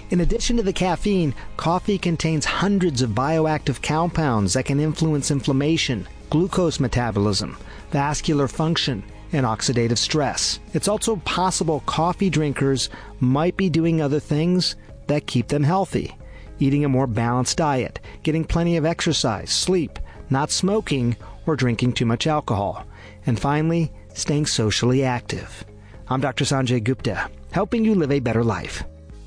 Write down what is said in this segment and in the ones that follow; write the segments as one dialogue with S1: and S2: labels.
S1: In addition to the caffeine, coffee contains hundreds of bioactive compounds that can influence inflammation, glucose metabolism, vascular function, and oxidative stress. It's also possible coffee drinkers might be doing other things that keep them healthy. Eating a more balanced diet, getting plenty of exercise, sleep, not smoking, or drinking too much alcohol. And finally, staying socially active. I'm Dr. Sanjay Gupta, helping you live a better life.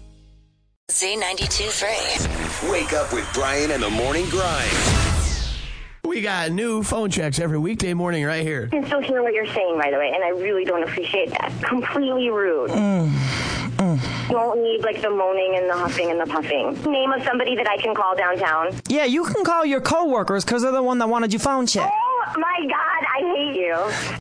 S2: Z92.3.
S3: Wake up with Brian and the Morning Grind.
S4: We got new phone checks every weekday morning right here.
S5: I can still hear what you're saying, by the way, and I really don't appreciate that. Completely rude. You don't need, like, the moaning and the huffing and the puffing. Name of somebody that I can call downtown.
S6: Yeah, you can call your coworkers because they're the one that wanted your phone check.
S5: Oh, my God, I hate you.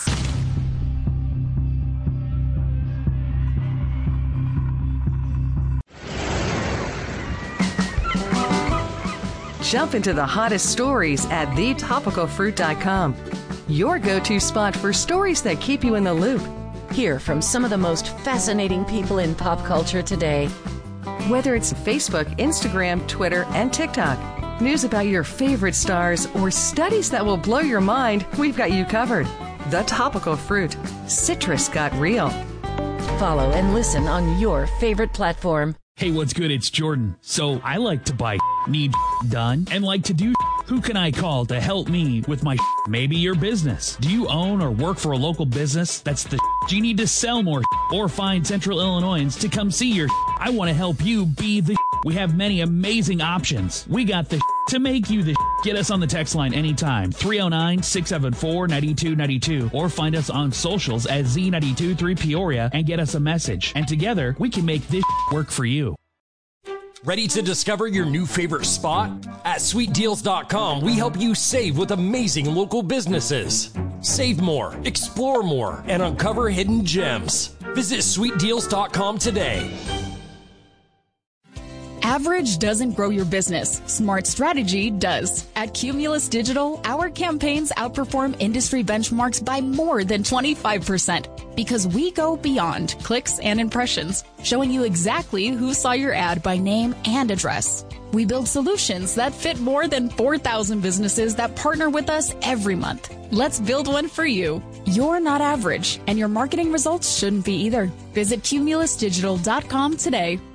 S7: Jump into the hottest stories at thetopicalfruit.com. Your go-to spot for stories that keep you in the loop.
S2: Hear from some of the most fascinating people in pop culture today.
S7: Whether it's Facebook, Instagram, Twitter, and TikTok, news about your favorite stars, or studies that will blow your mind, we've got you covered. The Topical Fruit. Citrus got real.
S2: Follow and listen on your favorite platform.
S8: Hey, what's good? It's Jordan. So I like to buy need done and like to do. Who can I call to help me with my maybe your business? Do you own or work for a local business that's the do you need to sell more or find Central Illinoisans to come see your I want to help you be the We have many amazing options. We got the to make you the Get us on the text line anytime, 309-674-9292, or find us on socials at Z923 Peoria and get us a message. And together, we can make this work for you.
S9: Ready to discover your new favorite spot? At sweetdeals.com, we help you save with amazing local businesses. Save more, explore more, and uncover hidden gems. Visit sweetdeals.com today.
S10: Average doesn't grow your business. Smart strategy does. At Cumulus Digital, our campaigns outperform industry benchmarks by more than 25% because we go beyond clicks and impressions, showing you exactly who saw your ad by name and address. We build solutions that fit more than 4,000 businesses that partner with us every month. Let's build one for you. You're not average, and your marketing results shouldn't be either. Visit cumulusdigital.com today.